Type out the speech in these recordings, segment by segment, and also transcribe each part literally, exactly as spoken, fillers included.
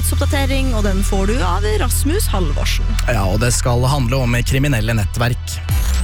nyhetsoppdatering, og den får du av Rasmus Halvorsen. Ja, og det skal handle om kriminelle nettverk.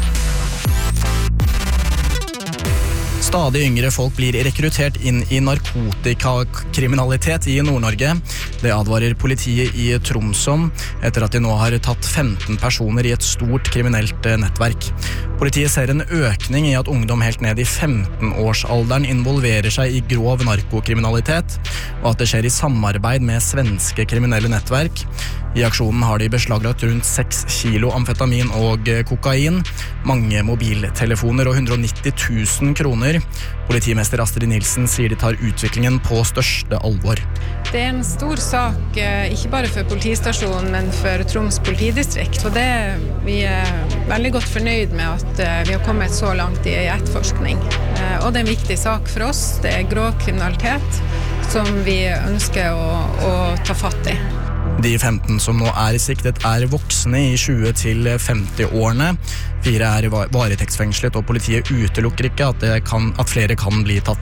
Stadig yngre folk blir rekruttert inn i narkotikakriminalitet i Nord-Norge. Det advarer politiet i Tromsø etter at de nå har tatt femten personer i et stort kriminelt nettverk. Politiet ser en økning i at ungdom helt ned i femten-årsalderen involverer seg i grov narkokriminalitet, og at det skjer i samarbeid med svenske kriminelle nettverk. I aksjonen har de beslaglagt rundt seks kilo amfetamin og kokain, mange mobiltelefoner og hundre og nitti tusen kroner. Politimester Astrid Nilsen sier de tar utviklingen på største alvor. Det er en stor sak, ikke bare for politistasjonen, men for Troms politidistrikt. Og det, vi er veldig godt fornøyd med at vi har kommet så langt i etterforskning. Og det er en viktig sak for oss. Det er grov kriminalitet som vi ønsker å, å ta fatt i. De femten som nå er siktet er voksne i tjue til femti-årene. Fire er varetektsfengslet, og politiet utelukker ikke at, det kan, at flere kan bli tatt.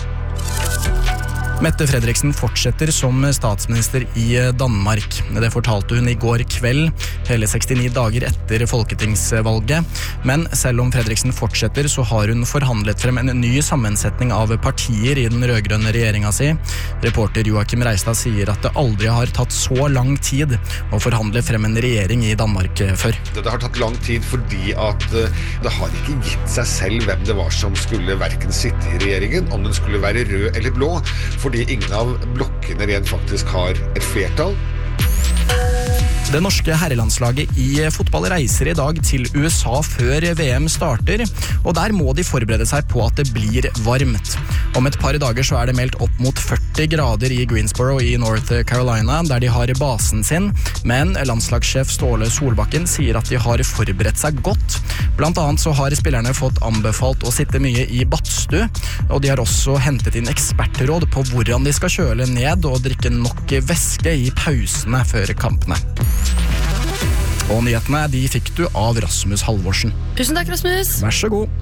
Mette Frederiksen fortsetter som statsminister i Danmark. Det fortalte hun i går kveld, hele sekstini dager etter folketingsvalget. Men selv om Frederiksen fortsetter, så har hun forhandlet frem en ny sammensetning av partier i den rødgrønne regjeringa si. Reporter Joakim Reistad sier at det aldri har tatt så lang tid å forhandle frem en regjering i Danmark før. Det har tatt lang tid fordi at det har ikke gitt seg selv hvem det var som skulle hverken sitte i regjeringen, om den skulle være rød eller blå, fordi ingen av blokkene rent faktisk har et flertall. Det norske herrelandslaget i fotball reiser i dag til U S A før V M starter, og der må de forberede seg på at det blir varmt. Om et par dager så er det meldt opp mot førti grader i Greensboro i North Carolina, der de har basen sin, men landslagssjef Ståle Solbakken sier at de har forberedt seg godt. Blant annet så har spillerne fått anbefalt å sitte mye i badstue, og de har også hentet inn ekspertråd på hvordan de skal kjøle ned og drikke nok væske i pausene før kampene. Og nyhetene, de fikk du av Rasmus Halvorsen. Tusen takk, Rasmus. Vær så god.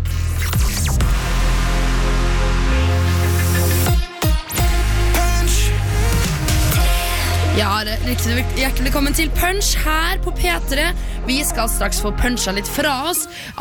Ja, riktig, hjertelig velkommen til Punch her på P tre. Vi skal straks få punchet litt fra oss